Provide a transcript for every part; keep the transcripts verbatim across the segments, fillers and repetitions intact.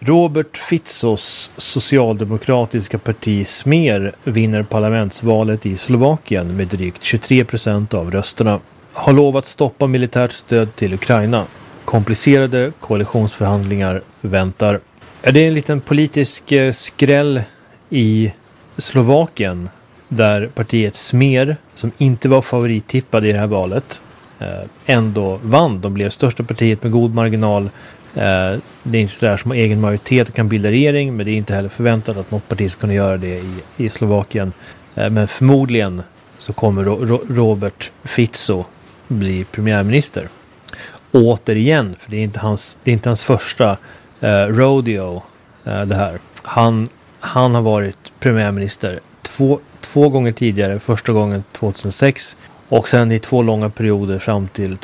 Robert Ficos socialdemokratiska parti Smer vinner parlamentsvalet i Slovakien med drygt tjugotre procent av rösterna. Har lovat stoppa militärt stöd till Ukraina. Komplicerade koalitionsförhandlingar väntar. Är det en liten politisk eh, skräll i Slovakien där partiet Smer, som inte var favorittippade i det här valet, eh, ändå vann. De blev största partiet med god marginal. Eh, det är inte sådär som egen majoritet kan bilda regering, men det är inte heller förväntat att något parti ska kunna göra det i, i Slovakien. Eh, men förmodligen så kommer Ro- Ro- Robert Fico bli premiärminister. Återigen, för det är inte hans, det är inte hans första eh, rodeo eh, det här. Han, han har varit premiärminister två, två gånger tidigare. Första gången tjugohundrasex och sen i två långa perioder fram till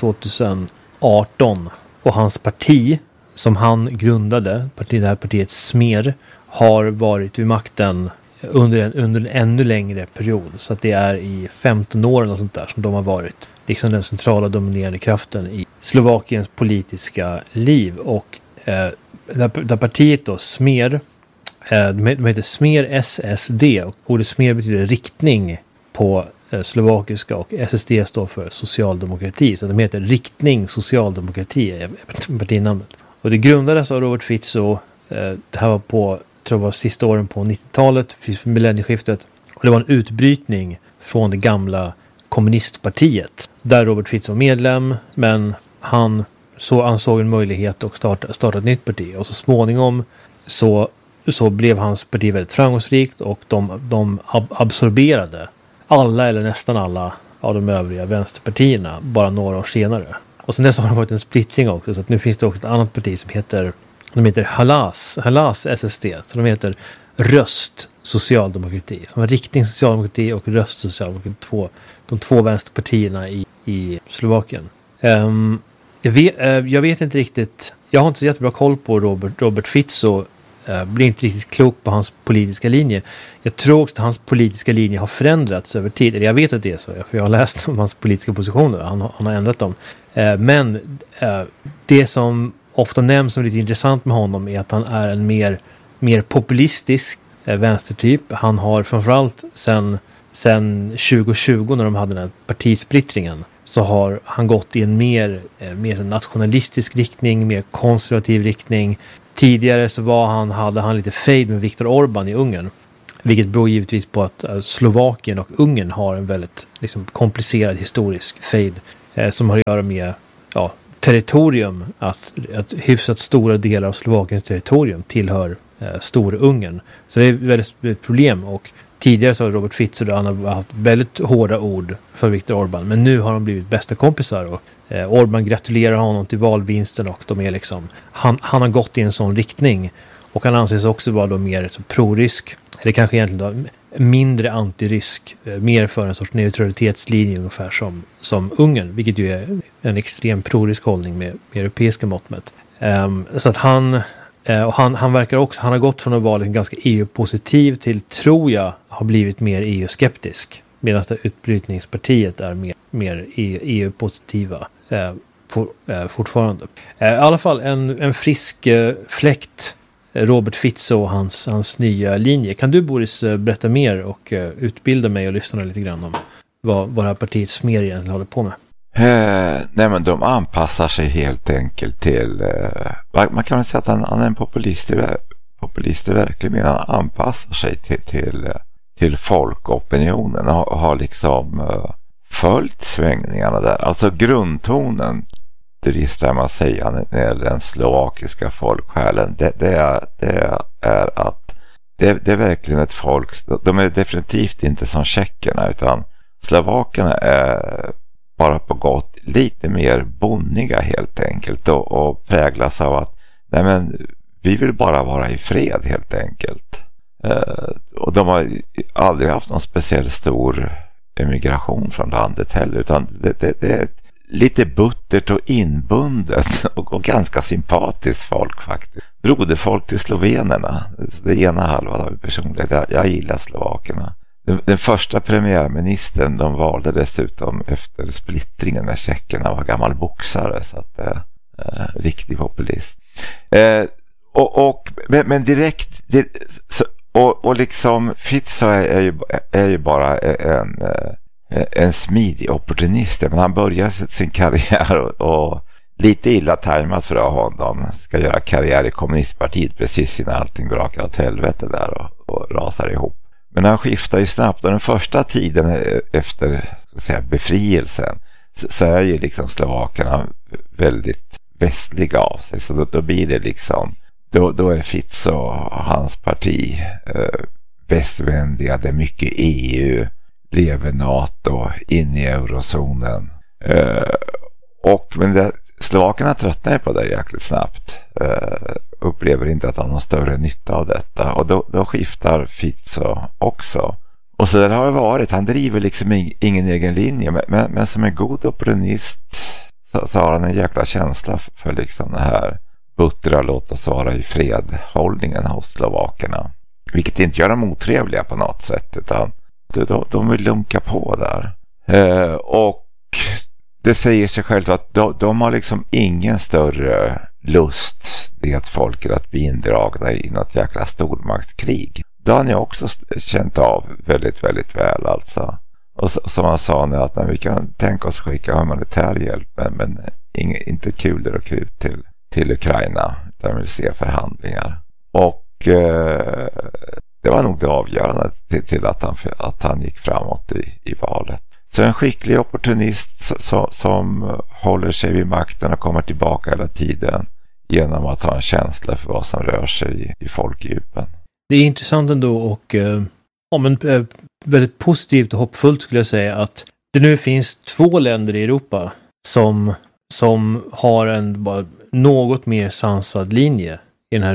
tjugoarton. Och hans parti som han grundade, parti, det här partiet Smer, har varit vid makten under en, under en ännu längre period. Så att det är i femton år och sånt där som de har varit liksom den centrala dominerande kraften i Slovakiens politiska liv. Och eh, där, där partiet då, Smer, eh, de heter Smer S S D, och ordet Smer betyder riktning på eh, slovakiska, och S S D står för socialdemokrati. Så de heter riktning socialdemokrati, partinamnet. Och det grundades av Robert Fico, eh, det här var på, tror jag var sista åren på nittiotalet, millennieskiftet. Och det var en utbrytning från det gamla kommunistpartiet, där Robert Fico var medlem, men han så ansåg en möjlighet att starta, starta ett nytt parti. Och så småningom så, så blev hans parti väldigt framgångsrikt, och de, de ab- absorberade alla eller nästan alla av de övriga vänsterpartierna bara några år senare. Och sen dess har det varit en splittring också, så att nu finns det också ett annat parti som heter, de heter Halas, Halas S S D, så de heter Röst socialdemokrati, som var riktning socialdemokrati och röst socialdemokrati, två, de två vänsterpartierna i, i Slovakien. Um, jag, vet, uh, jag vet inte riktigt, jag har inte så jättebra koll på Robert, Robert Fico, uh, blir inte riktigt klok på hans politiska linje. Jag tror också att hans politiska linje har förändrats över tid, eller jag vet att det är så, för jag har läst om hans politiska positioner, han, han har ändrat dem. Uh, men uh, det som ofta nämns som lite intressant med honom är att han är en mer, mer populistisk eh, vänstertyp. Han har framförallt sen, sen tjugo tjugo, när de hade den här partisplittringen, så har han gått i en mer, eh, mer nationalistisk riktning, mer konservativ riktning. Tidigare så var han, hade han lite fejd med Viktor Orbán i Ungern, vilket beror givetvis på att eh, Slovakien och Ungern har en väldigt liksom, komplicerad historisk fejd eh, som har att göra med ja, territorium, att, att hyfsat stora delar av Slovakiens territorium tillhör eh, Storungern. Så det är ett väldigt problem, och tidigare så har Robert Fico då, han har haft väldigt hårda ord för Viktor Orbán, men nu har de blivit bästa kompisar, och eh, Orbán gratulerar honom till valvinsten, och de är liksom, han, han har gått i en sån riktning, och han anses också vara då mer så pro-rysk, eller kanske egentligen då mindre antirysk, mer för en sorts neutralitetslinje ungefär som, som Ungern, vilket ju är en extrem pro-rysk hållning med, med europeiska mått mätt. Um, så att han, uh, och han, han verkar också, han har gått från att vara ganska E U-positiv till, tror jag, har blivit mer E U-skeptisk, medan det utbrytningspartiet är mer, mer E U-positiva uh, for, uh, fortfarande. Uh, I alla fall en, en frisk uh, fläkt, Robert Fico och hans, hans nya linje. Kan du, Boris, berätta mer och uh, utbilda mig och lyssna lite grann om vad, vad det här partiet Smer egentligen håller på med? Eh, nej, men de anpassar sig helt enkelt till eh, man kan väl säga att han, han är en populist i, populist i verkligen, men han anpassar sig till, till, till folkopinionen och har, har liksom eh, följt svängningarna där. Alltså grundtonen, det ristar man säga, när det gäller den slovakiska folksjälen, det, det, är, det är att det, det är verkligen ett folk, de är definitivt inte som tjeckerna, utan slovakerna är bara på gott lite mer bonniga helt enkelt, och, och präglas av att nej, men vi vill bara vara i fred helt enkelt. Eh, och de har aldrig haft någon speciellt stor emigration från landet heller, utan det, det, det är ett lite buttert och inbundet och, och ganska sympatiskt folk faktiskt. Broderfolk till slovenerna, det ena halvan av personligt. Jag, jag gillar slovakerna. Den, den första premiärministern de valde dessutom efter splittringen med tjeckerna var gammal boxare, så att eh, eh, riktig populist. Eh, och, och men, men direkt det, så, och, och liksom Fico är, är, ju, är ju bara en, en smidig opportunist. Men han börjar sin karriär och, och lite illa tajmat för att honom ska göra karriär i kommunistpartiet precis innan allting brakar åt helvete där och, och rasar ihop. Men han skiftar ju snabbt och den första tiden efter så att säga, befrielsen så, så är ju liksom slovakerna väldigt västliga av sig. Så då, då blir det liksom, då, då är Fico och hans parti eh, västvändiga, det är mycket E U, lever NATO, in i eurozonen. Eh, och men det, slovakerna tröttnar på det jäkligt snabbt. Eh, upplever inte att de har någon större nytta av detta. Och då, då skiftar Fico också. Och så där har det varit. Han driver liksom ing, ingen egen linje. Men, men, men som en god opportunist så, så har han en jäkla känsla för, för liksom det här buttra, låt oss vara i fred hållningen hos slovakerna. Vilket inte gör dem otrevliga på något sätt. Utan de, de vill lunka på där. Eh, och det säger sig självt att de, de har liksom ingen större lust i att folk är att bli indragna i något jäkla stormaktskrig. Det har ni också känt av väldigt, väldigt väl alltså. Och så, som han sa nu att när vi kan tänka oss skicka humanitär hjälp men, men ing, inte kulor och krut till, till Ukraina utan vill se förhandlingar. Och eh, det var nog det avgörande till, till att, han, att han gick framåt i, i valet. Så en skicklig opportunist som, som håller sig vid makten och kommer tillbaka hela tiden genom att ha en känsla för vad som rör sig i, i folkdjupen. Det är intressant ändå och eh, ja, men, eh, väldigt positivt och hoppfullt skulle jag säga att det nu finns två länder i Europa som, som har en bara, något mer sansad linje i den här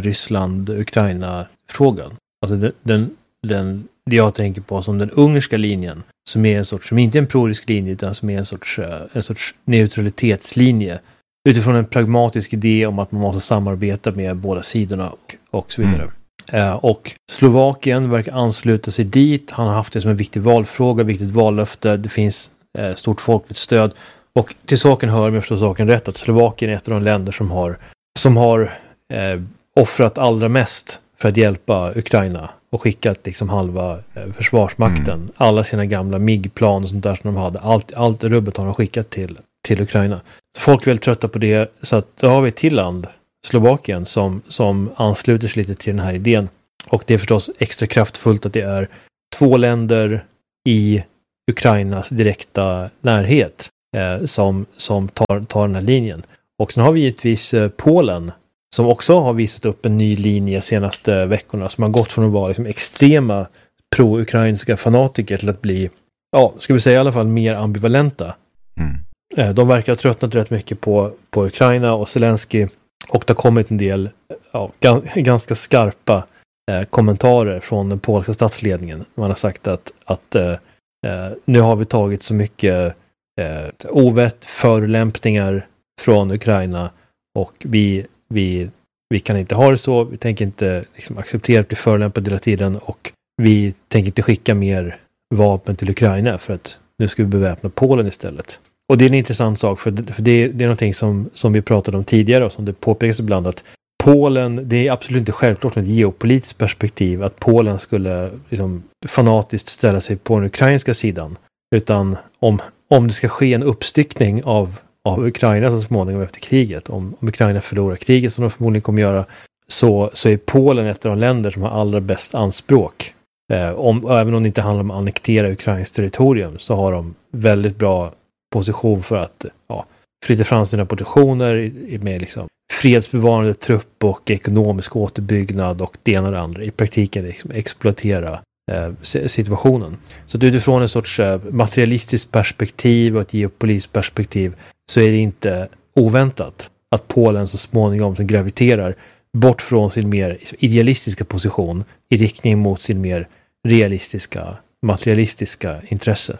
Ryssland-Ukraina-frågan. Alltså den, den, den, det jag tänker på som den ungerska linjen som är en sorts, som inte är en pro-rysk linje utan som är en sorts, en sorts neutralitetslinje utifrån en pragmatisk idé om att man måste samarbeta med båda sidorna och, och så vidare. Mm. Eh, och Slovakien verkar ansluta sig dit. Han har haft det som en viktig valfråga, viktigt vallöfte. Det finns eh, stort folkligt stöd. Och till saken hör, om jag förstår saken rätt, att Slovakien är ett av de länder som har, som har eh, offrat allra mest för att hjälpa Ukraina och skickat liksom halva eh, försvarsmakten. Mm. Alla sina gamla M I G-plan och sånt där som de hade. Allt, allt rubbet har de skickat till, till Ukraina. Så folk är väldigt trötta på det. Så att då har vi ett till land, Slovakien, som, som ansluter sig lite till den här idén. Och det är förstås extra kraftfullt att det är två länder i Ukrainas direkta närhet eh, som, som tar, tar den här linjen. Och sen har vi givetvis eh, Polen som också har visat upp en ny linje senaste veckorna som har gått från att vara liksom extrema pro-ukrainska fanatiker till att bli, ja, ska vi säga i alla fall mer ambivalenta. Mm. Eh, de verkar ha tröttnat rätt mycket på, på Ukraina och Zelensky och det har kommit en del ja, g- ganska skarpa eh, kommentarer från den polska statsledningen. Man har sagt att, att eh, eh, nu har vi tagit så mycket eh, ovett, förolämpningar från Ukraina och vi Vi, vi kan inte ha det så. Vi tänker inte liksom, acceptera att bli förolämpade hela tiden och vi tänker inte skicka mer vapen till Ukraina för att nu ska vi beväpna Polen istället. Och det är en intressant sak för, för det, det är någonting som, som vi pratade om tidigare och som det påpekas ibland att Polen, det är absolut inte självklart med ett geopolitiskt perspektiv att Polen skulle liksom, fanatiskt ställa sig på den ukrainska sidan. Utan om, om det ska ske en uppstyckning av av Ukraina så småningom efter kriget. Om, om Ukraina förlorar kriget som de förmodligen kommer göra så, så är Polen ett av de länder som har allra bäst anspråk. Eh, om, även om det inte handlar om att annektera Ukrains territorium så har de väldigt bra position för att ja, flytta fram sina positioner med liksom fredsbevarande trupp och ekonomisk återbyggnad och det ena och det andra. I praktiken liksom exploatera eh, situationen. Så utifrån en sorts eh, materialistiskt perspektiv och ett geopolitiskt perspektiv så är det inte oväntat att Polen så småningom som graviterar bort från sin mer idealistiska position i riktning mot sin mer realistiska, materialistiska intresse.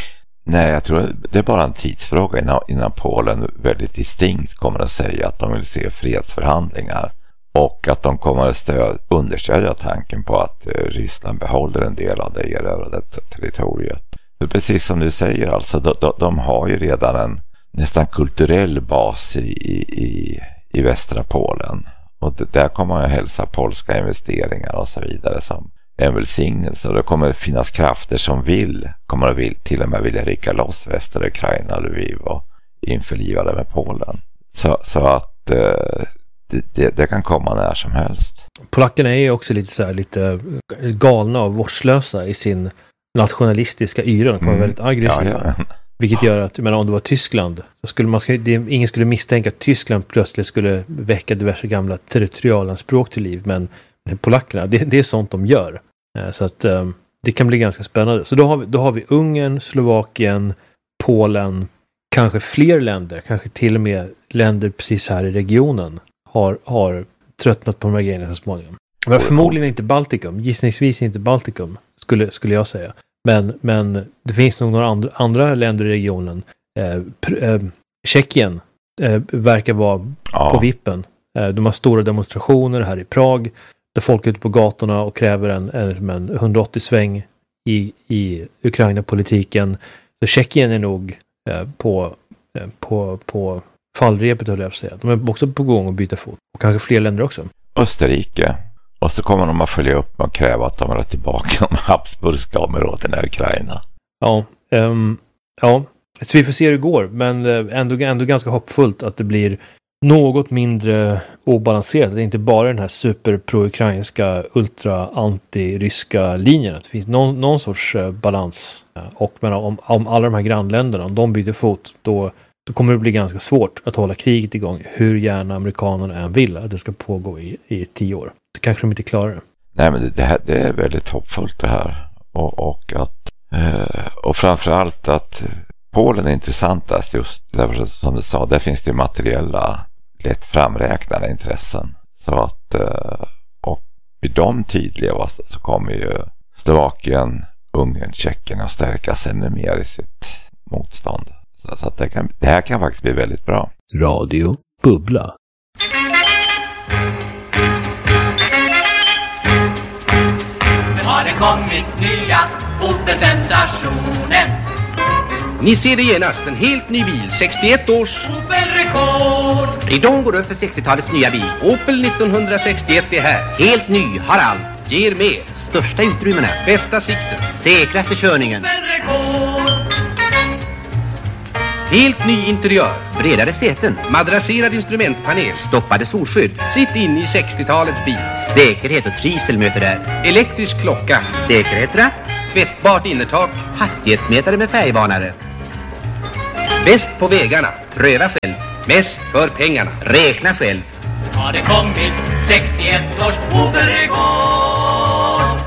Nej, jag tror det är bara en tidsfråga innan, innan Polen väldigt distinkt kommer att säga att de vill se fredsförhandlingar och att de kommer att stöd, understödja tanken på att eh, Ryssland behåller en del av det erövrade territoriet. Precis som du säger, alltså, de, de, de har ju redan en nästan kulturell bas i, i, i västra Polen och det, där kommer man ju hälsa polska investeringar och så vidare som en välsignelse. Och det kommer finnas krafter som vill, kommer att vill, till och med vilja rycka loss västra Ukraina och Lviv och införliva det med Polen. Så, så att eh, det, det, det kan komma när som helst. Polackerna är ju också lite så här, lite galna och vårdslösa i sin nationalistiska yra. De kommer mm. väldigt aggressiva. Ja, ja. Vilket gör att, men om det var Tyskland, så skulle man, det, ingen skulle misstänka att Tyskland plötsligt skulle väcka diverse gamla territorialanspråk till liv. Men polackerna, det, det är sånt de gör. Så att um, det kan bli ganska spännande. Så då har vi, då har vi Ungern, Slovakien, Polen, kanske fler länder, kanske till och med länder precis här i regionen har, har tröttnat på de här grejerna så småningom. Men förmodligen inte Baltikum, gissningsvis inte Baltikum skulle, skulle jag säga. Men, men det finns nog några andra, andra länder i regionen. Eh, pr- eh, Tjeckien eh, verkar vara ja. på vippen. Eh, de har stora demonstrationer här i Prag där folk är ute på gatorna och kräver en, en, en hundraåttio-sväng i, i Ukraina-politiken. Så Tjeckien är nog eh, på, eh, på, på fallrepet, höll jag att säga. De är också på gång att byta fot. Och kanske fler länder också. Österrike. Och så kommer de att följa upp med att kräva att de är tillbaka om Habsburgska områdena i Ukraina. Ja, um, ja, så vi får se hur det går. Men ändå, ändå ganska hoppfullt att det blir något mindre obalanserat. Det är inte bara den här super-pro-ukrainska, ultra-anti-ryska linjen. Att det finns någon, någon sorts balans. Och men om, om alla de här grannländerna, om de byter fot, då, då kommer det bli ganska svårt att hålla kriget igång. Hur gärna amerikanerna än vill att det ska pågå i, i tio år. Det kanske de inte klarar det. Nej, men det, det, här, det är väldigt hoppfullt det här. Och, och, att, eh, och framförallt att Polen är intressantast just därför som du sa, där finns det materiella lätt framräknade intressen. Så att eh, och vid de tydliga så kommer ju Slovakien, Ungern, Tjeckien att stärkas ännu mer i sitt motstånd. Så, så att det, kan, det här kan faktiskt bli väldigt bra. Radio Bubbla. Har det kommit nya Opel-sensationen? Ni ser det genast, en helt ny bil, sextioett års Opel-rekord. Ridån går upp för sextiotalets nya bil. Opel nittonhundrasextioett är här. Helt ny, har allt, ger mer. Största utrymmena, bästa sikten, säkraste körningen. Opel-rekord. Helt ny interiör, bredare säten, madrasserad instrumentpanel, stoppade solskydd. Sitt in i sextiotalets bil. Säkerhet och trivsel möter där. Elektrisk klocka, säkerhetsratt, tvättbart innertak, hastighetsmätare med färgvarnare. Bäst på vägarna, pröva själv. Mest för pengarna, räkna själv. Har det kommit sextioett års Opel-rekord?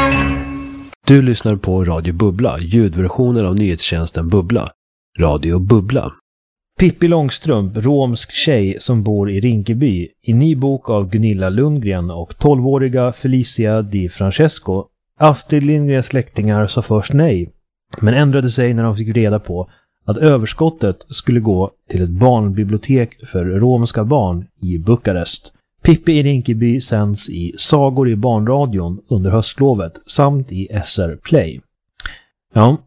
Du lyssnar på Radio Bubbla, ljudversionen av nyhetstjänsten Bubbla. Radio Bubbla. Pippi Långstrump, romsk tjej som bor i Rinkeby, i ny bok av Gunilla Lundgren och tolvåriga Felicia Di Francesco. Astrid Lindgrens släktingar sa först nej, men ändrade sig när de fick reda på att överskottet skulle gå till ett barnbibliotek för romska barn i Bukarest. Pippi i Rinkeby sänds i Sagor i barnradion under höstlovet samt i S R Play. Ja,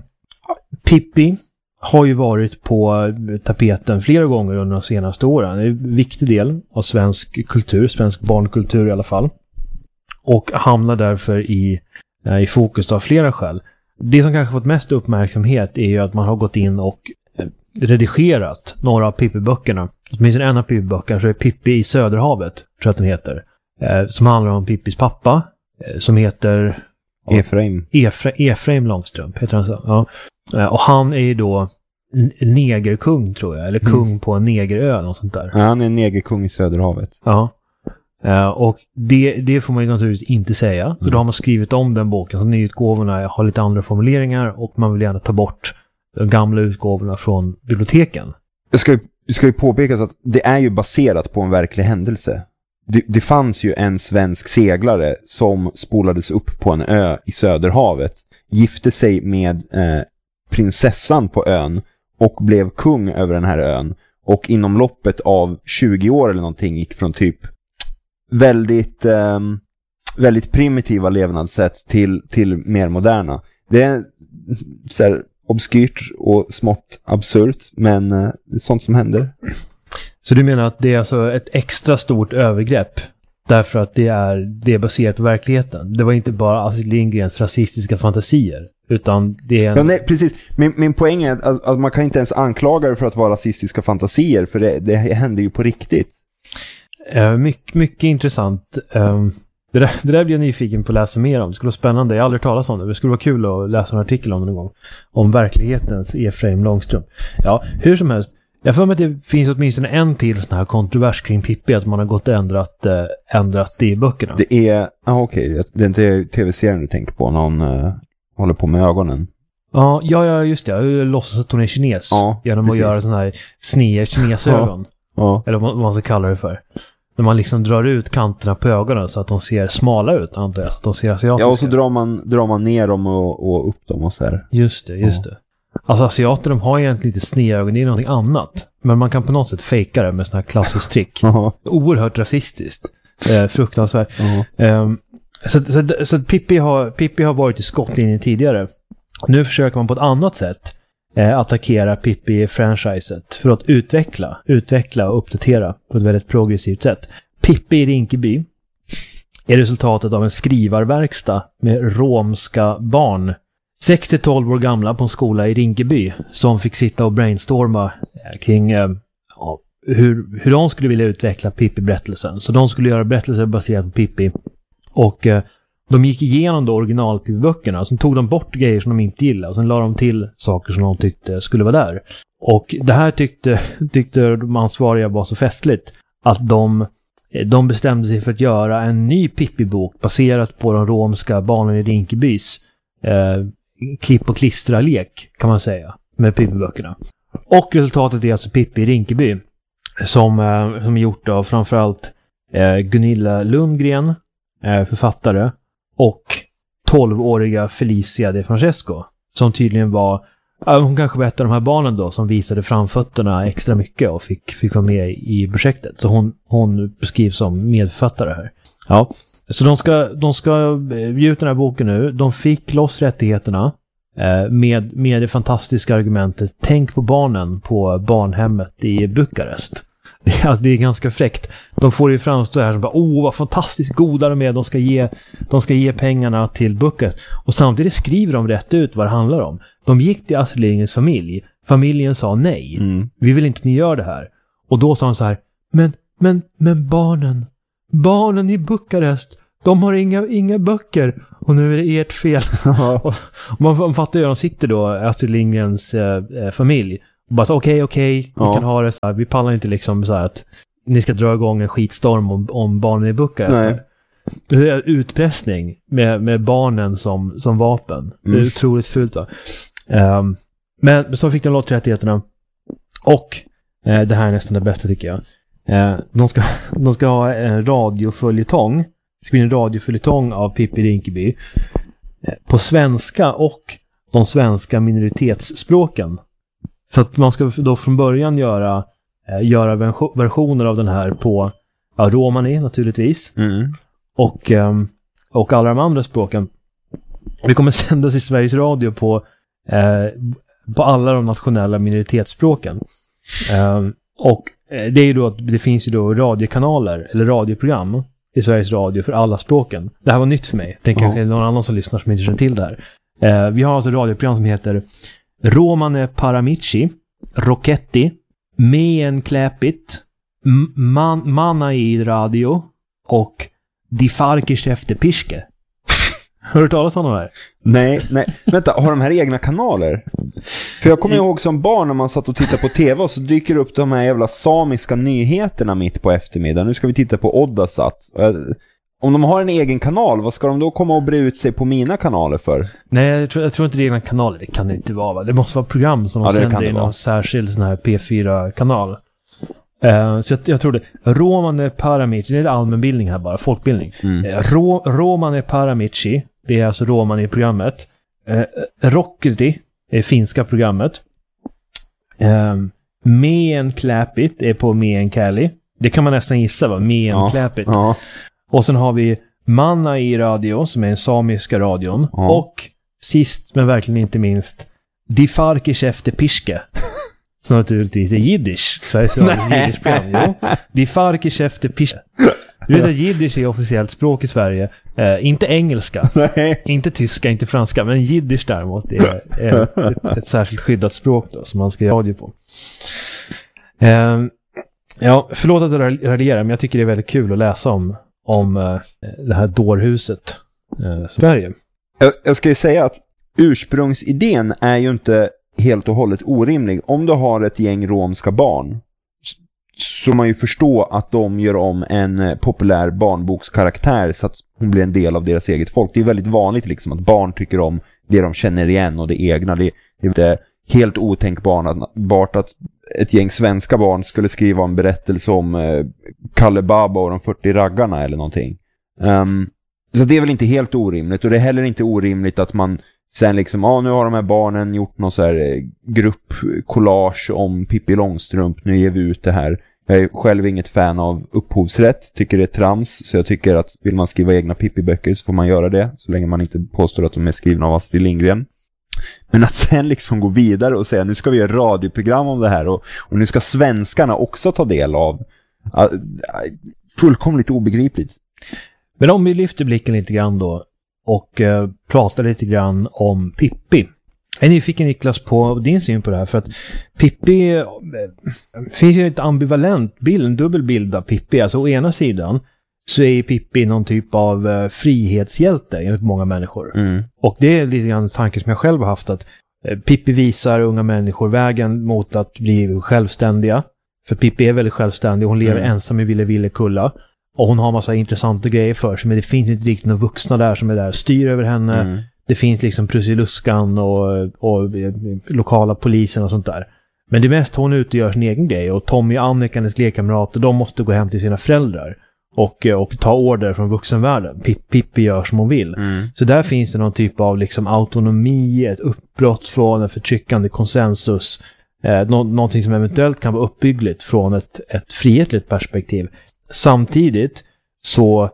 Pippi har ju varit på tapeten flera gånger under de senaste åren. Det är en viktig del av svensk kultur, svensk barnkultur i alla fall. Och hamnar därför i, i fokus av flera skäl. Det som kanske fått mest uppmärksamhet är ju att man har gått in och redigerat några av Pippi-böckerna. Åtminstone en av Pippi-böckerna så är Pippi i Söderhavet, tror jag att den heter. Eh, som handlar om Pippis pappa, eh, som heter... Efraim. Efra, Efraim Långstrump heter han så. Ja. Eh, och han är ju då negerkung, tror jag. Eller kung mm. på en negerö, något sånt där. Ja, han är en negerkung i Söderhavet. Ja. Uh, och det, det får man ju naturligtvis inte säga. Så mm. då har man skrivit om den boken. Så nyutgåvorna har lite andra formuleringar. Och man vill gärna ta bort de gamla utgåvorna från biblioteken. Det ska ju, det ska ju påpekas att det är ju baserat på en verklig händelse. Det, det fanns ju en svensk seglare som spolades upp på en ö i Söderhavet. Gifte sig med eh, prinsessan på ön. Och blev kung över den här ön. Och inom loppet av tjugo år eller någonting gick från typ väldigt eh, väldigt primitiva levnadssätt till, till mer moderna. Det är så här obskyrt och smått absurt, men eh, det är sånt som händer. Så du menar att det är alltså ett extra stort övergrepp därför att det är, det är baserat på verkligheten? Det var inte bara Astrid Lindgrens rasistiska fantasier, utan det är en... Ja, nej, precis. Min, min poäng är att, att man kan inte ens anklaga det för att vara rasistiska fantasier, för det, det händer ju på riktigt. Uh, mycket, mycket intressant. Um, det, där, det där blir jag nyfiken på att läsa mer om. Det skulle vara spännande. Jag har aldrig talat om det. Det skulle vara kul att läsa en artikel om det någon gång. Om verklighetens Efraim Långström. Ja, hur som helst. Jag får med att det finns åtminstone en till sån här kontrovers kring Pippi, att man har gått och ändrat, äh, ändrat det i böckerna. Det är, ah, okej, okay. Det är inte tv-serien du tänker på, någon äh, håller på med ögonen. Ja, ja, ja just det. Jag låtsas att hon är kines. Ja, genom precis. Att göra sån här snea kinesögon. Ja, ja. Eller vad man ska kalla det för. När man liksom drar ut kanterna på ögonen så att de ser smala ut, antar jag. Så att de ser asiatiska. Ja, och så drar man, drar man ner dem och, och upp dem och så här. Just det, just ja. det. Alltså asiater, de har egentligen lite snedögon, det är någonting annat. Men man kan på något sätt fejka det med sån här klassisk trick. Uh-huh. Oerhört rasistiskt. Eh, fruktansvärt. Uh-huh. Um, så så, så Pippi, har, Pippi har varit i skottlinjen tidigare. Nu försöker man på ett annat sätt eh, attackera Pippi-franchiset för att utveckla, utveckla och uppdatera på ett väldigt progressivt sätt. Pippi i Rinkeby är resultatet av en skrivarverkstad med romska barn. sex till tolv år gamla på en skola i Rinkeby som fick sitta och brainstorma kring eh, ja, hur, hur de skulle vilja utveckla Pippi-berättelsen. Så de skulle göra berättelser baserat på Pippi. Och eh, de gick igenom då original-Pippi-böckerna och så tog de bort grejer som de inte gillade och sen la de till saker som de tyckte skulle vara där. Och det här tyckte, tyckte de ansvariga var så festligt att de, de bestämde sig för att göra en ny Pippi-bok baserat på de romska barnen i Rinkebys eh, klipp- och klistra-lek kan man säga med Pippi-böckerna. Och resultatet är alltså Pippi i Rinkeby som, eh, som är gjort av framförallt eh, Gunilla Lundgren, eh, författare, och tolvåriga Felicia De Francesco som tydligen var, ja, hon kanske var ett av de här barnen då som visade framfötterna extra mycket och fick, fick vara med i projektet. Så hon, hon beskrivs som medförfattare här. Ja. Så de ska, de ska ge ut den här boken nu. De fick loss rättigheterna eh, med, med det fantastiska argumentet: tänk på barnen på barnhemmet i Bukarest. Det är, alltså, det är ganska fräckt. De får ju framstå här som bara, åh vad fantastiskt goda de är. De ska ge, de ska ge pengarna till Bukarest. Och samtidigt skriver de rätt ut vad det handlar om. De gick till Astrid Lindgrens familj. Familjen sa nej. Mm. Vi vill inte att ni gör det här. Och då sa han så här, men, men, men barnen. Barnen i Bukarest. De har inga, inga böcker. Och nu är det ert fel. och man, man fattar ju, de sitter då, Astrid Lindgrens eh, familj. Och bara, okej, okej, vi ja. kan ha det så här. Vi pallar inte liksom så här att ni ska dra igång en skitstorm om, om barnen i Bukarest. Det är utpressning med, med barnen som, som vapen. Mm. Det är otroligt fult, va? Um, men så fick de lotträttigheterna. Och uh, det här är nästan det bästa tycker jag. Uh, de, ska, de ska ha en radioföljetong. Det ska bli en radioföljetong av Pippi Rinkeby. Uh, på svenska och de svenska minoritetsspråken. Så att man ska då från början göra, uh, göra versioner av den här på ja, romani naturligtvis. Mm. Och, um, och alla de andra språken. Vi kommer sändas i Sveriges Radio på, eh, på alla de nationella minoritetsspråken. Eh, och det är ju då att det finns ju då radiokanaler eller radioprogram i Sveriges Radio för alla språken. Det här var nytt för mig. Tänk kanske någon annan som lyssnar som inte känner till det här. Eh, vi har alltså ett radioprogram som heter Romane Paramici, Rocketti, Meen Kläpit, man, Manna i radio och Die Farkisch efter Piske. Har du talat om det här? Nej, nej. Vänta, har de här egna kanaler? För jag kommer ihåg som barn när man satt och tittade på tv och så dyker upp de här jävla samiska nyheterna mitt på eftermiddagen. Nu ska vi titta på Oddasat. Om de har en egen kanal, vad ska de då komma och bre ut sig på mina kanaler för? Nej, jag tror, jag tror inte det är egna kanaler. Det kan det inte vara, va? Det måste vara program som ja, sänder i någon särskild sån här P fyra-kanal. Uh, så jag, jag tror det. Romane Paramici, det är allmänbildning här bara, folkbildning. Mm. Uh, Ro, Romane Paramici, det är alltså roman i programmet. Uh, Rocketti är finska programmet. Uh, Meen Kläpit är på Meen Kali. Det kan man nästan gissa, va? Meen ja. Kläpit. Ja. Och sen har vi Manna i radio, som är den samiska radion. Ja. Och sist, men verkligen inte minst, Die Farkisch efter Piske. som naturligtvis är jiddisch. Sveriges Radios jiddischprogram. Jo. Die Farke Schäfte Pische. Du vet att jiddisch är officiellt språk i Sverige. Eh, inte engelska, Nej. inte tyska, inte franska, men jiddisch däremot är, är ett, ett särskilt skyddat språk då, som man ska göra radio på. Eh, ja, förlåt att jag raljerar, men jag tycker det är väldigt kul att läsa om, om eh, det här dårhuset eh, Sverige. Jag, jag ska ju säga att ursprungsidén är ju inte helt och hållet orimlig. Om du har ett gäng romska barn så man ju förstå att de gör om en populär barnbokskaraktär så att hon blir en del av deras eget folk. Det är väldigt vanligt liksom att barn tycker om det de känner igen och det egna. Det är inte helt otänkbart att ett gäng svenska barn skulle skriva en berättelse om eh, Kalle Baba och de fyrtio raggarna eller någonting. Um, så det är väl inte helt orimligt, och det är heller inte orimligt att man sen liksom, ja ah, nu har de här barnen gjort någon så här gruppkollage om Pippi Långstrump, nu ger vi ut det här. Jag är själv inget fan av upphovsrätt, tycker det är trams, så jag tycker att vill man skriva egna Pippi-böcker så får man göra det, så länge man inte påstår att de är skrivna av Astrid Lindgren. Men att sen liksom gå vidare och säga, nu ska vi göra radioprogram om det här, och, och nu ska svenskarna också ta del av, uh, fullkomligt obegripligt. Men om vi lyfter blicken lite grann då och eh, pratar lite grann om Pippi. Jag är nyfiken, Niklas, på din syn på det här, för att Pippi eh, finns ju ett ambivalent bild, en dubbel bild av Pippi. Alltså å ena sidan så är Pippi någon typ av eh, frihetshjälte enligt många människor. Mm. Och det är lite grann en tanke som jag själv har haft, att eh, Pippi visar unga människor vägen mot att bli självständiga. För Pippi är väldigt självständig, hon lever mm. ensam i Ville Ville Kulla. Och hon har massa intressanta grejer för sig, men det finns inte riktigt några vuxna där som är där och styr över henne. Mm. Det finns liksom Prussiluskan och, och, och lokala polisen och sånt där. Men det mest hon ute gör sin egen grej, och Tommy och Annika, hennes lekkamrater, de måste gå hem till sina föräldrar och, och ta order från vuxenvärlden. Pippi gör som hon vill. Mm. Så där finns det någon typ av liksom autonomi, ett uppbrott från en förtryckande konsensus. Eh, nå- någonting som eventuellt kan vara uppbyggligt från ett, ett frihetligt perspektiv. Samtidigt så,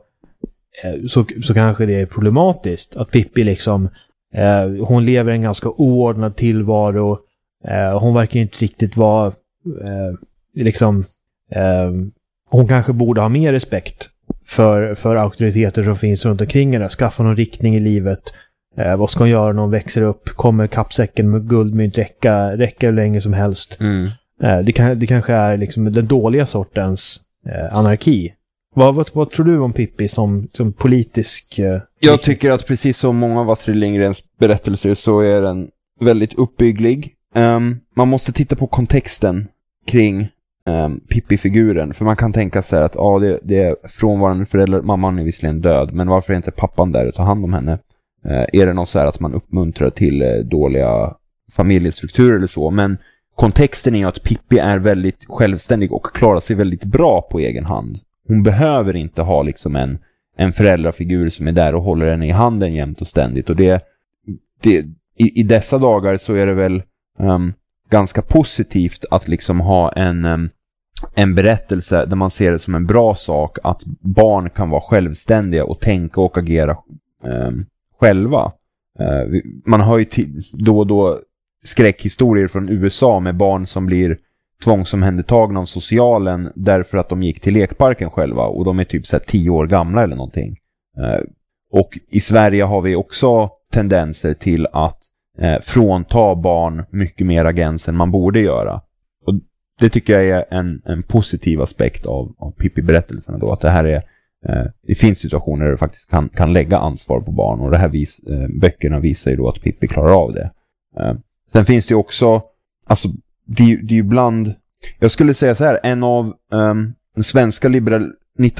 så, så kanske det är problematiskt att Pippi liksom, eh, hon lever en ganska oordnad tillvaro. Eh, hon verkar inte riktigt vara eh, liksom, eh, hon kanske borde ha mer respekt för, för auktoriteter som finns runt omkring henne. Skaffa någon riktning i livet. Eh, vad ska hon göra när hon växer upp? Kommer kappsäcken med guldmynt räcka, räcka hur länge som helst? Mm. Eh, det, kan, det kanske är liksom den dåliga sortens Eh, anarki. Vad, vad, vad tror du om Pippi som, som politisk... Eh, jag tycker att precis som många av Astrid Lindgrens berättelser så är den väldigt uppbygglig. Um, man måste titta på kontexten kring um, Pippi-figuren. För man kan tänka sig att ah, det, det är frånvarande föräldrar, mamman är visserligen död, men varför är inte pappan där och tar hand om henne? Uh, är det något så här att man uppmuntrar till uh, dåliga familjestrukturer eller så? Men kontexten är ju att Pippi är väldigt självständig och klarar sig väldigt bra på egen hand. Hon behöver inte ha liksom en, en föräldrafigur som är där och håller henne i handen jämt och ständigt. Och det, det, i, i dessa dagar så är det väl um, ganska positivt att liksom ha en, um, en berättelse där man ser det som en bra sak att barn kan vara självständiga och tänka och agera um, själva. Uh, man har ju t- då och då skräckhistorier från U S A med barn som blir tvångsomhändertagna av socialen därför att de gick till lekparken själva, och de är typ så här tio år gamla eller någonting. Eh, och i Sverige har vi också tendenser till att eh, frånta barn mycket mer agens än man borde göra. Och det tycker jag är en, en positiv aspekt av, av Pippi-berättelserna då, att det här är eh, det finns situationer där det faktiskt kan, kan lägga ansvar på barn, och det här vis, eh, böckerna visar ju då att Pippi klarar av det. Eh, Sen finns det ju också, alltså det, det är ju bland, jag skulle säga så här, en av um, den svenska liberal,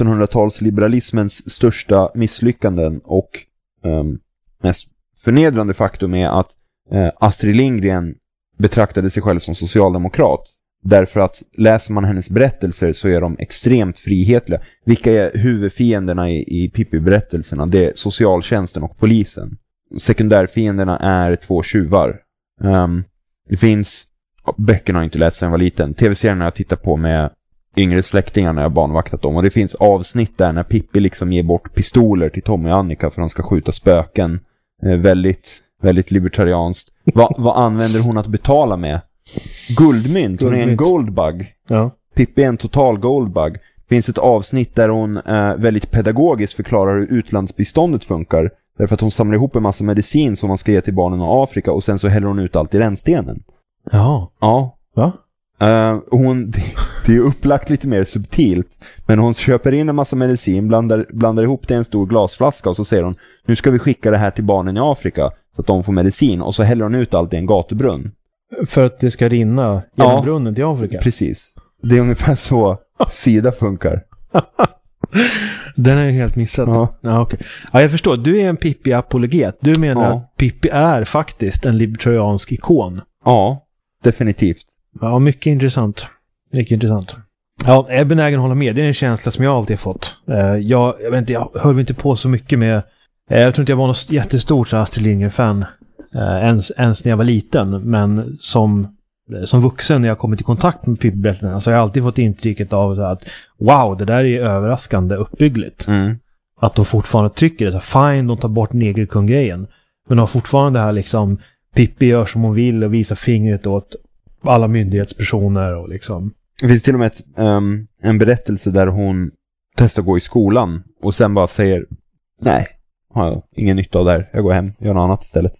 nittonhundratals-liberalismens största misslyckanden och um, mest förnedrande faktum är att uh, Astrid Lindgren betraktade sig själv som socialdemokrat. Därför att läser man hennes berättelser så är de extremt frihetliga. Vilka är huvudfienderna i, i Pippi-berättelserna? Det är socialtjänsten och polisen. Sekundärfienderna är två tjuvar. Um, det finns, böckerna har jag inte läst sedan jag var liten, tv-serien har jag tittat på med yngre släktingar när jag barnvaktat dem, och det finns avsnitt där när Pippi liksom ger bort pistoler till Tommy och Annika för att de ska skjuta spöken. eh, väldigt, väldigt libertarianskt. Va, vad använder hon att betala med? guldmynt. Hon är en Guldmynt. goldbug. Ja. Pippi är en total goldbug. Det finns ett avsnitt där hon eh, väldigt pedagogiskt förklarar hur utlandsbiståndet funkar. Därför att hon samlar ihop en massa medicin som man ska ge till barnen i Afrika och sen så häller hon ut allt i rännstenen. Jaha. Ja. Va? Uh, hon, det, det är upplagt lite mer subtilt. Men hon köper in en massa medicin, blandar, blandar ihop det i en stor glasflaska och så säger hon, nu ska vi skicka det här till barnen i Afrika så att de får medicin. Och så häller hon ut allt i en gatubrunn. För att det ska rinna genom Ja. brunnen till Afrika? Precis. Det är ungefär så Sida funkar. Den är ju helt missat. Ja. Ja, okay. Ja, jag förstår. Du är en Pippi-apologet. Du menar Ja. att Pippi är faktiskt en libertariansk ikon. Ja, definitivt. Ja, mycket intressant. Mycket intressant. Ja, jag är benägen att hålla med. Det är en känsla som jag alltid har fått. Uh, jag, jag vet inte, jag höll inte på så mycket med... Uh, jag tror inte jag var något jättestort Astrid Lindgren-fan uh, ens, ens när jag var liten. Men som, som vuxen när jag kommit i kontakt med Pippi-berättelserna så har jag alltid fått intrycket av att wow, det där är överraskande uppbyggligt. Mm. Att de fortfarande trycker det. Så fine, de tar bort negerkung-grejen. Men de har fortfarande det här liksom Pippi gör som hon vill och visar fingret åt alla myndighetspersoner och liksom. Det finns till och med ett, um, en berättelse där hon testar att gå i skolan och sen bara säger nej, har jag ingen nytta av det här. Jag går hem, gör något annat istället.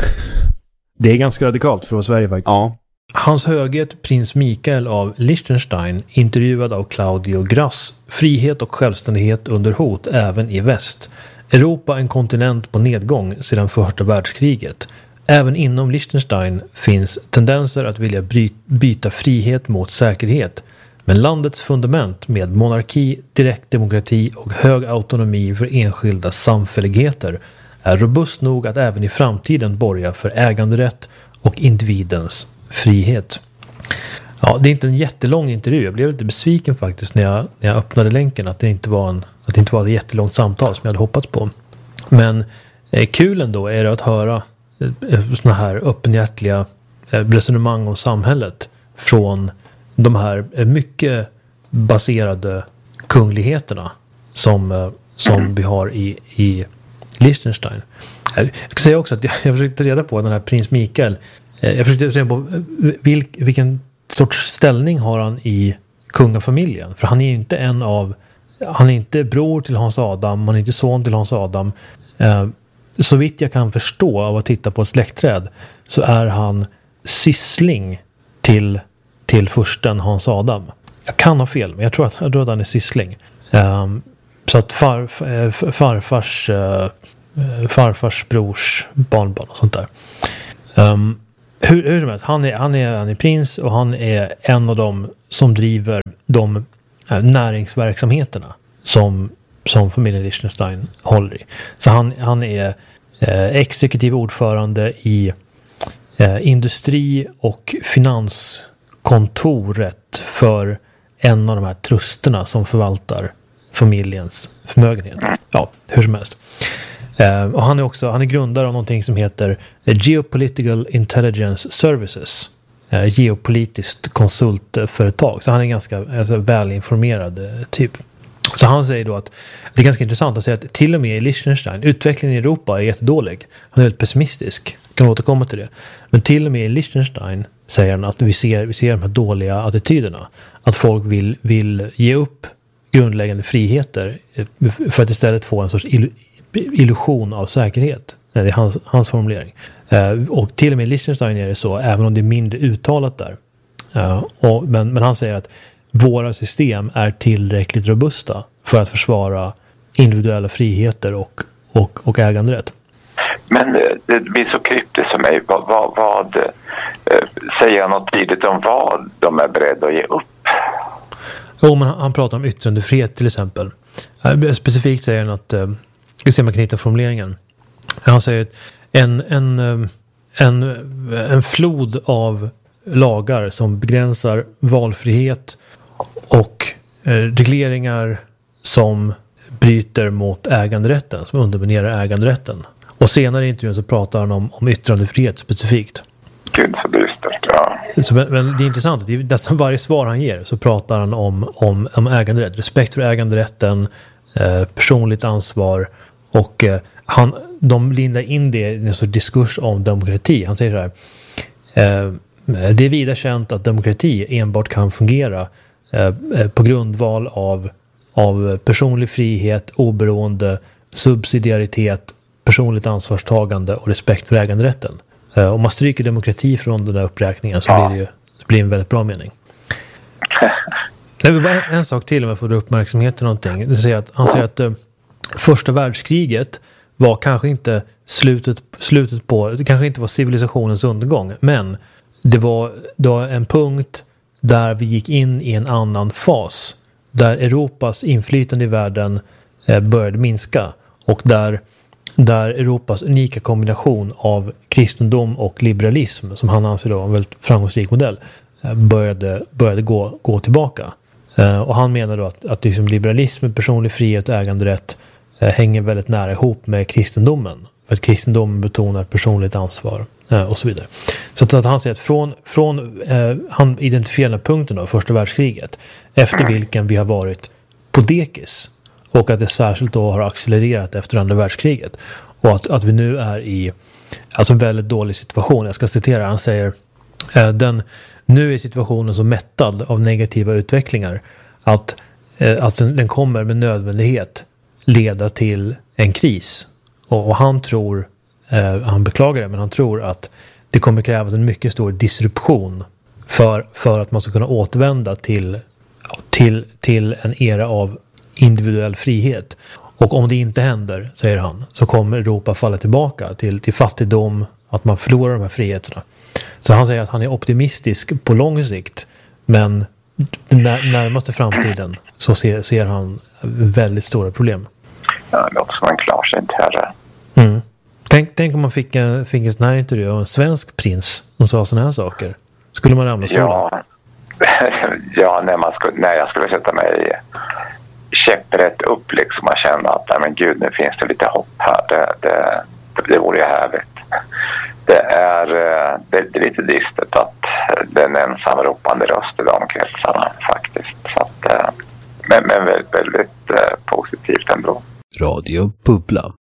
Det är ganska radikalt för oss Sverige faktiskt. Ja. Hans höghet prins Mikael av Liechtenstein intervjuad av Claudio Grass. Frihet och självständighet under hot även i väst. Europa en kontinent på nedgång sedan första världskriget. Även inom Liechtenstein finns tendenser att vilja bry- byta frihet mot säkerhet. Men landets fundament med monarki, direktdemokrati och hög autonomi för enskilda samfälligheter är robust nog att även i framtiden borga för äganderätt och individens frihet. Ja, det är inte en jättelång intervju. Jag blev lite besviken faktiskt när jag, när jag öppnade länken att det inte var en, att det inte var ett jättelångt samtal som jag hade hoppats på. Men eh, kul ändå är det att höra eh, såna här öppenhjärtliga eh, resonemang om samhället från de här eh, mycket baserade kungligheterna som, eh, som vi har i, i Liechtenstein. Jag ska säga också att jag, jag försökte reda på den här prins Mikael. Jag försökte reda på vilk, vilken sorts ställning har han i kungafamiljen. För han är ju inte en av, han är inte bror till Hans Adam, han är inte son till Hans Adam. Eh, så vitt jag kan förstå av att titta på ett släktträd så är han syssling till, till fursten Hans Adam. Jag kan ha fel, men jag tror att, jag tror att han är syssling. Eh, så att far, farfars, eh, farfars brors barnbarn och sånt där. Um, hur, hur som helst, han är, han, är, han är prins och han är en av dem som driver de äh, näringsverksamheterna som, som familjen Liechtenstein håller i. Så han, han är äh, exekutiv ordförande i äh, industri- och finanskontoret för en av de här trusterna som förvaltar familjens förmögenhet. Ja, hur som helst. Uh, och han är också han är grundare av någonting som heter Geopolitical Intelligence Services. Uh, geopolitiskt konsultföretag. Så han är ganska alltså, välinformerad uh, typ. Så han säger då att det är ganska intressant att säga att till och med i Liechtenstein, utvecklingen i Europa är jättedålig. Han är väldigt pessimistisk. Jag kan återkomma till det. Men till och med i Liechtenstein säger han att vi ser, vi ser de här dåliga attityderna. Att folk vill, vill ge upp grundläggande friheter för att istället få en sorts ill- illusion av säkerhet. Det är hans, hans formulering. Uh, och till och med i Liechtenstein är det så, även om det är mindre uttalat där. Uh, och, men, men han säger att våra system är tillräckligt robusta för att försvara individuella friheter och, och, och äganderätt. Men det blir så kryptiskt för mig. Vad, vad, vad eh, säger han något tidigt om vad de är beredda att ge upp? Jo, men han, han pratar om yttrandefrihet till exempel. Uh, specifikt säger han att uh, ska se om man kan hitta formuleringen. Han säger att en, en, en, en flod av lagar som begränsar valfrihet och eh, regleringar som bryter mot äganderätten, som underminerar äganderätten. Och senare i intervjun så pratar han om, om yttrandefrihet specifikt. Gud så dystert, ja. Så, men, men det är intressant att i nästan varje svar han ger så pratar han om, om, om äganderätt. Respekt för äganderätten, eh, personligt ansvar. Och eh, han, de lindar in det i en sorts diskurs om demokrati. Han säger så här. Eh, Det är vida känt att demokrati enbart kan fungera eh, på grundval av, av personlig frihet, oberoende, subsidiaritet, personligt ansvarstagande och respekt för äganderätten. Eh, om man stryker demokrati från den där uppräkningen så ja. blir det ju så blir det en väldigt bra mening. Det är bara en, en sak till om jag får uppmärksamhet till någonting. Det säger att, han säger att eh, första världskriget var kanske inte slutet, slutet på, det kanske inte var civilisationens undergång, men det var då en punkt där vi gick in i en annan fas. Där Europas inflytande i världen eh, började minska. Och där, där Europas unika kombination av kristendom och liberalism, som han anser då en väldigt framgångsrik modell, eh, började, började gå, gå tillbaka. Eh, och han menar då att, att liksom liberalism, personlig frihet och äganderätt eh, hänger väldigt nära ihop med kristendomen. För att kristendomen betonar personligt ansvar eh, och så vidare. Så att, att han säger att från, från eh, han identifierar den punkten då, första världskriget, efter vilken vi har varit på dekis, och att det särskilt då har accelererat efter andra världskriget, och att, att vi nu är i alltså en väldigt dålig situation. Jag ska citera, han säger eh, den, nu är situationen så mättad av negativa utvecklingar att, eh, att den, den kommer med nödvändighet leda till en kris. Och, och han tror, eh, han beklagar det, men han tror att det kommer krävas en mycket stor disruption för, för att man ska kunna återvända till, till, till en era av individuell frihet. Och om det inte händer, säger han, så kommer Europa falla tillbaka till, till fattigdom, att man förlorar de här friheterna. Så han säger att han är optimistisk på lång sikt, men den närmaste framtiden så ser, ser han väldigt stora problem. Ja, det låter som en klarsynt herre. Mm. Tänk, tänk om man fick en, fick en sån här intervju av en svensk prins som sa såna här saker. Skulle man ramla stolen? Ja, ja när, man skulle, när jag skulle sätta mig käpprätt upp liksom och känna att nej men gud, nu finns det lite hopp här. Det, det, det vore ju härligt. Det är, det, det är lite dystert att det är en ensam ropande röst i de kretsarna faktiskt. Så att, men, men väldigt, väldigt positivt ändå. Radio Bubbla.